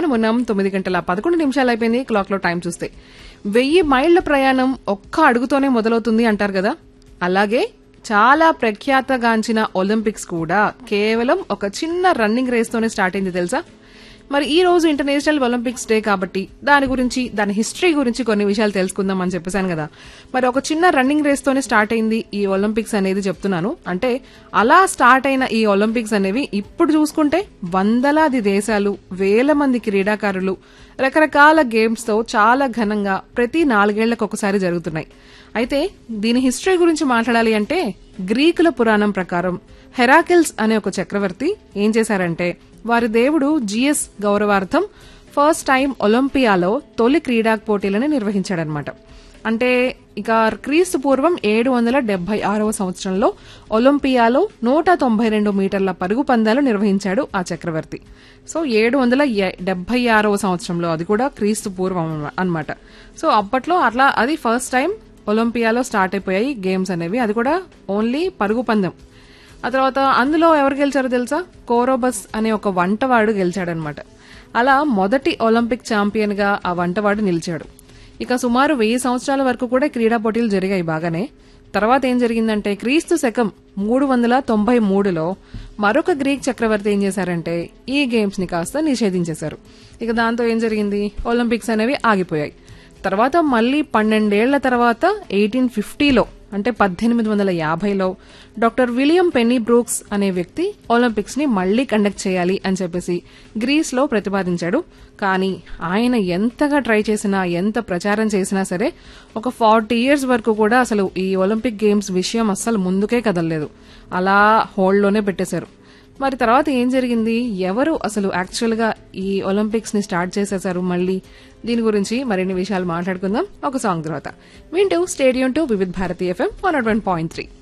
మనం ఉన్నాం 9:11 అయిపోయింది క్లాక్ లో టైం చూస్తే. 1000 మైళ్ల ప్రయాణం ఒక్క అడుగుతోనే మొదలవుతుంది అంటారు కదా, అలాగే చాలా ప్రఖ్యాతగాంచిన ఒలింపిక్స్ కూడా కేవలం ఒక చిన్న రన్నింగ్ రేస్ తోనే స్టార్ట్ అయింది తెలుసా. మరి ఈ రోజు ఇంటర్నేషనల్ ఒలింపిక్స్ డే కాబట్టి దాని గురించి, దాని హిస్టరీ గురించి కొన్ని విషయాలు తెలుసుకుందాం అని చెప్పేశాను కదా. మరి ఒక చిన్న రన్నింగ్ రేస్ తోనే స్టార్ట్ అయింది ఈ ఒలింపిక్స్ అనేది చెప్తున్నాను. అంటే అలా స్టార్ట్ అయిన ఈ ఒలింపిక్స్ అనేవి ఇప్పుడు చూసుకుంటే వందలాది దేశాలు, వేల మంది క్రీడాకారులు, రకరకాల గేమ్స్ తో చాలా ఘనంగా ప్రతి 4 ఏళ్లకు ఒకసారి జరుగుతున్నాయి. అయితే దీని హిస్టరీ గురించి మాట్లాడాలి అంటే గ్రీకుల పురాణం ప్రకారం హెరాకిల్స్ అనే ఒక చక్రవర్తి ఏం చేశారంటే వారి దేవుడు జియస్ గౌరవార్థం ఫస్ట్ టైం ఒలింపియాలో తొలి క్రీడా పోటీలను నిర్వహించాడనమాట. అంటే ఇక క్రీస్తు పూర్వం 776వ సంవత్సరంలో ఒలింపియాలో 192 మీటర్ల పరుగు పందాలు నిర్వహించాడు ఆ చక్రవర్తి. సో 776వ సంవత్సరంలో, అది కూడా క్రీస్తు పూర్వం అన్నమాట. సో అప్పట్లో అట్లా అది ఫస్ట్ టైం ఒలింపియాలో స్టార్ట్ అయిపోయాయి గేమ్స్ అనేవి, అది కూడా ఓన్లీ పరుగు పందెం. ఆ తర్వాత అందులో ఎవరు గెలిచారో తెలుసా? కోరోబస్ అనే ఒక వంటవాడు గెలిచాడనమాట. అలా మొదటి ఒలింపిక్ ఛాంపియన్ గా ఆ వంటవాడు నిలిచాడు. ఇక సుమారు 1000 సంవత్సరాల వరకు కూడా క్రీడా పోటీలు జరిగాయి బాగానే. తర్వాత ఏం జరిగిందంటే క్రీస్తు శకం 393లో మరొక గ్రీక్ చక్రవర్తి ఏం చేశారంటే ఈ గేమ్స్ ని కాస్త నిషేధించేశారు. ఇక దాంతో ఏం జరిగింది, ఒలింపిక్స్ అనేవి ఆగిపోయాయి. తర్వాత మళ్లీ 12 ఏళ్ల తర్వాత 1850లో అంటే 1850లో డాక్టర్ విలియం పెన్నీ బ్రూక్స్ అనే వ్యక్తి ఒలింపిక్స్ ని మళ్లీ కండక్ట్ చేయాలి అని చెప్పేసి గ్రీస్ లో ప్రతిపాదించాడు. కానీ ఆయన ఎంతగా ట్రై చేసినా, ఎంత ప్రచారం చేసినా సరే ఒక 40 ఇయర్స్ వరకు కూడా అసలు ఈ ఒలింపిక్ గేమ్స్ విషయం అస్సలు ముందుకే కదలలేదు. అలా హోల్డ్ లోనే పెట్టేశారు. మరి తర్వాత ఏం జరిగింది, ఎవరు అసలు యాక్చువల్ గా ఈ ఒలింపిక్స్ ని స్టార్ట్ చేసేశారు మళ్ళీ, దీని గురించి మరిన్ని విషయాలు మాట్లాడుకుందాం ఒక సాంగ్ తర్వాత. వింటూ stadium to Vividh Bharati FM 101.3.